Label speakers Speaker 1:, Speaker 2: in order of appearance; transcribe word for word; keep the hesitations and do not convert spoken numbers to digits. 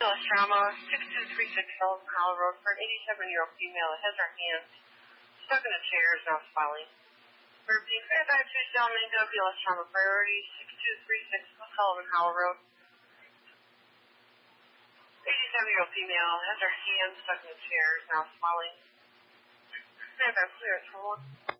Speaker 1: S trauma, six two three six Sullivan Hollow Road for an eighty-seven-year-old female that has her hands stuck in a chair is now smiling. We're being cleared back to Salmon W S trauma priority, six two three six Sullivan Hollow Road. eighty-seven-year-old female has her hands stuck in a chair is now smiling. Cleared back clear at one.